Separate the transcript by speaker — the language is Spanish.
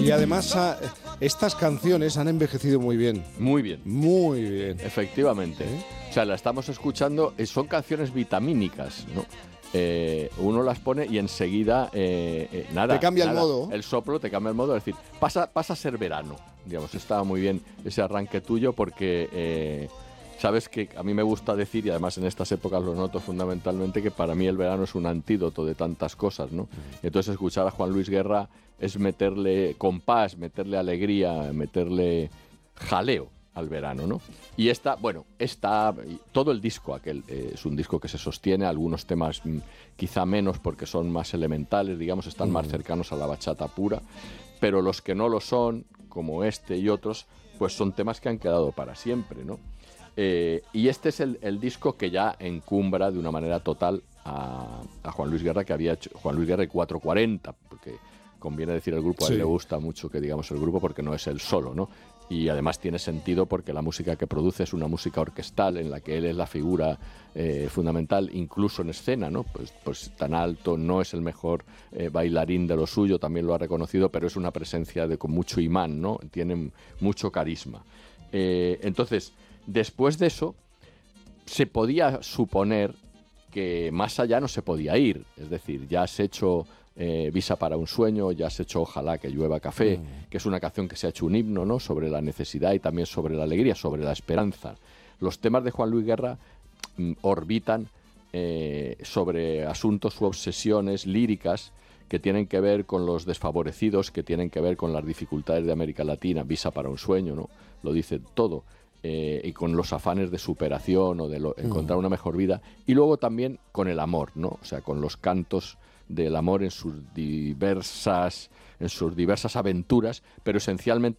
Speaker 1: Y además estas canciones han envejecido muy bien.
Speaker 2: Muy bien.
Speaker 1: Muy bien.
Speaker 2: Efectivamente. O sea, la estamos escuchando, son canciones vitamínicas, ¿no? Uno las pone y enseguida nada.
Speaker 1: Te cambia el modo.
Speaker 2: El soplo te cambia el modo, es decir, pasa a ser verano. Digamos, estaba muy bien ese arranque tuyo porque sabes que a mí me gusta decir, y además en estas épocas lo noto fundamentalmente, que para mí el verano es un antídoto de tantas cosas, ¿no? Entonces escuchar a Juan Luis Guerra es meterle compás, meterle alegría, meterle jaleo al verano, ¿no? Y todo el disco aquel es un disco que se sostiene, algunos temas quizá menos porque son más elementales, digamos, están más cercanos a la bachata pura, pero los que no lo son, como este y otros, pues son temas que han quedado para siempre, ¿no? Y este es el disco que ya encumbra de una manera total a Juan Luis Guerra, que había hecho Juan Luis Guerra y 440, porque conviene decir el grupo, a él le gusta mucho que digamos el grupo porque no es él solo, ¿no? Y además tiene sentido porque la música que produce es una música orquestal en la que él es la figura fundamental, incluso en escena, ¿no? Pues tan alto, no es el mejor bailarín de lo suyo, también lo ha reconocido, pero es una presencia con mucho imán, ¿no? Tiene mucho carisma. Entonces, después de eso, se podía suponer que más allá no se podía ir, es decir, ya has hecho Visa para un sueño, ya has hecho Ojalá que llueva café, que es una canción que se ha hecho un himno, ¿no? Sobre la necesidad y también sobre la alegría, sobre la esperanza. Los temas de Juan Luis Guerra orbitan sobre asuntos u obsesiones líricas que tienen que ver con los desfavorecidos, que tienen que ver con las dificultades de América Latina. Visa para un sueño, ¿no? Lo dice todo. Y con los afanes de superación o de encontrar una mejor vida. Y luego también con el amor, ¿no? O sea, con los cantos del amor en sus diversas aventuras, pero esencialmente